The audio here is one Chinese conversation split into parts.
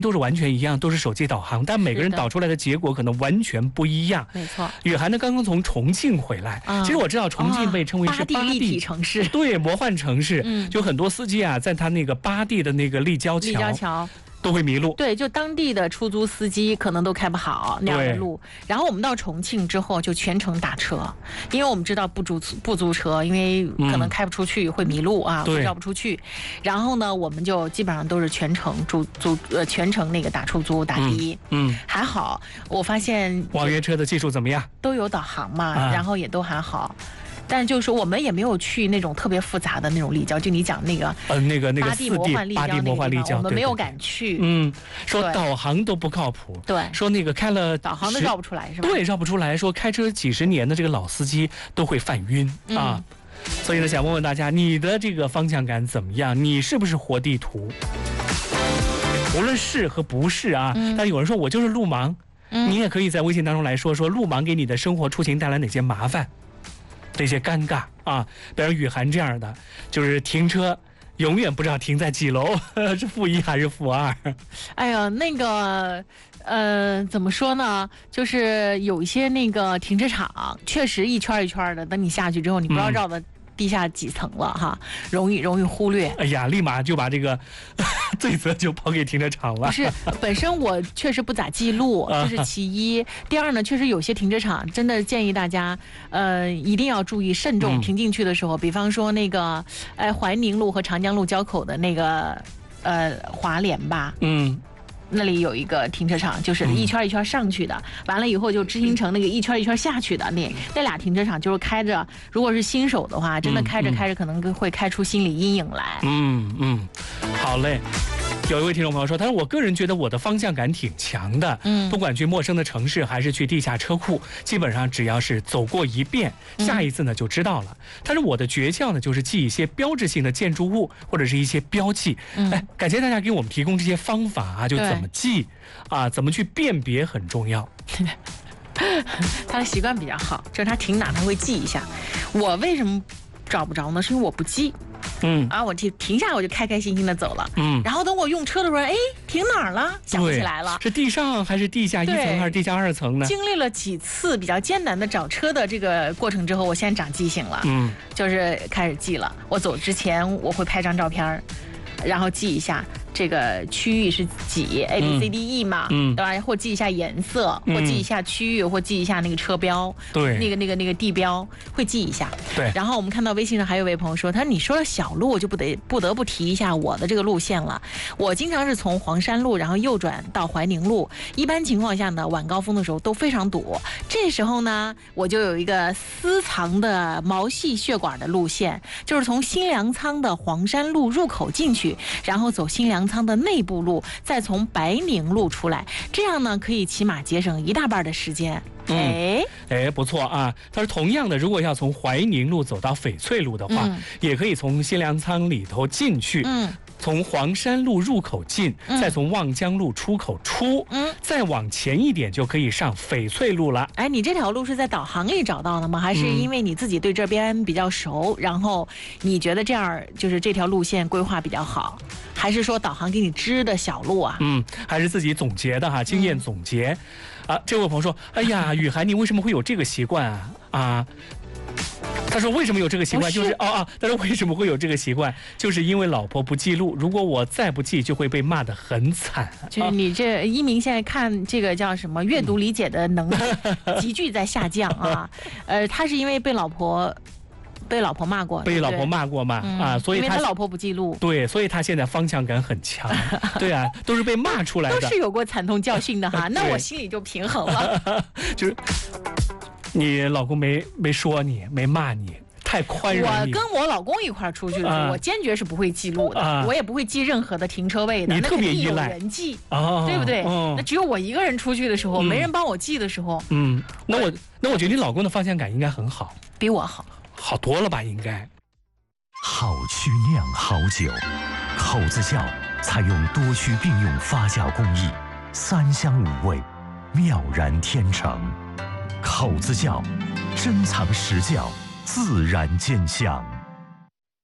都是完全一样，都是手机导航，但每个人导出来的结果可能完全不一样。 没错。 雨涵呢刚刚从重庆回来，其实我知道重庆被称为是八地立体城市， 对，魔幻城市。就很多司机啊，在他那个八地的那个立交桥都会迷路。 对，就当地的出租司机可能都开不好那样的路。然后我们到重庆之后就全程打车，因为我们知道不租车，因为可能开不出去会迷路啊，会绕不出去。然后呢，我们就基本上都是全程全程那个打出租打的。还好，我发现网约车的技术怎么样？ 都有导航嘛，然后也都还好。但就是说，我们也没有去那种特别复杂的那种立交，就你讲那个八地魔幻立交，我们没有敢去。 说导航都不靠谱。 对， 说那个开了导航都绕不出来，是吧？ 对，绕不出来。说开车几十年的这个老司机都会犯晕啊。所以呢，想问问大家，你的这个方向感怎么样？你是不是活地图？无论是和不是啊，但有人说我就是路盲，你也可以在微信当中来说路盲给你的生活出行带来哪些麻烦？这些尴尬啊，比如雨涵这样的，就是停车永远不知道停在几楼，是负1还是负2？ 哎呀，那个怎么说呢？就是有一些那个停车场，确实一圈一圈的，等你下去之后，你不知道绕的地下几层了哈，容易忽略。 哎呀，立马就把这个罪责就抛给停车场了。 不是，本身我确实不咋记路，这是其一。第二呢，确实有些停车场真的建议大家，一定要注意慎重停进去的时候。比方说那个，怀宁路和长江路交口的那个，华联吧。那里有一个停车场，就是一圈一圈上去的，完了以后就知新城那个一圈一圈下去的，那俩停车场就是开着，如果是新手的话，真的开着可能会开出心理阴影来。 好嘞。有一位听众朋友说，他说我个人觉得我的方向感挺强的，不管去陌生的城市还是去地下车库，基本上只要是走过一遍，下一次呢就知道了。但是我的诀窍呢就是记一些标志性的建筑物或者是一些标记。感谢大家给我们提供这些方法啊，就怎么记啊，怎么去辨别很重要。 他的习惯比较好，就是他停哪他会记一下。我为什么找不着呢？是因为我不记。我停下我就开开心心的走了。然后等我用车的时候，停哪儿了？想不起来了。 是地上还是地下1层还是地下2层呢？ 经历了几次比较艰难的找车的这个过程之后，我现在长记性了。就是开始记了。我走之前我会拍张照片，然后记一下这个区域是几 A B C D E 嘛，对吧？或记一下颜色，或记一下区域，或记一下那个车标， 对， 那个地标会记一下。 对。 然后我们看到微信上还有位朋友说，他说你说了小路，我就不得不提一下我的这个路线了。我经常是从黄山路，然后右转到怀宁路。一般情况下呢，晚高峰的时候都非常堵。这时候呢，我就有一个私藏的毛细血管的路线，就是从新粮仓的黄山路入口进去，然后走新粮仓的内部路，再从白宁路出来，这样呢可以起码节省一大半的时间。 不错啊。他说同样的，如果要从怀宁路走到翡翠路的话，也可以从新粮仓里头进去，从黄山路入口进，再从望江路出口出，再往前一点就可以上翡翠路了。 你这条路是在导航里找到的吗？还是因为你自己对这边比较熟，然后你觉得这样就是这条路线规划比较好？还是说导航给你支的小路啊？ 还是自己总结的哈，经验总结。这位朋友说，哎呀，雨涵，你为什么会有这个习惯啊？他说为什么有这个习惯？就是他说为什么会有这个习惯？就是因为老婆不记录，如果我再不记，就会被骂得很惨。 就是你这一鸣现在看这个叫什么阅读理解的能力急剧在下降啊。他是因为被老婆骂过， 被老婆骂过嘛？所以因为他老婆不记录， 对，所以他现在方向感很强。对啊，都是被骂出来的， 都是有过惨痛教训的哈。那我心里就平衡了。 就是你老公没说你，没骂你，太宽容你。 我跟我老公一块出去的时候，我坚决是不会记录的，我也不我也不会记任何的停车位的。 你特别依赖， 那肯定有人记，对不对？那只有我一个人出去的时候，没人帮我记的时候， 那我觉得你老公的方向感应该很好， 比我好。 好多了吧？应该。 好曲酿好酒，口子窖采用多区并用发酵工艺，3香5味，妙然天成。口子窖，珍藏实窖，自然见香。 酷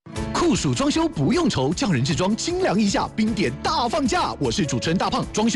酷暑装修不用愁，匠人制装精良一下，冰点大放价。我是主持人大胖，装修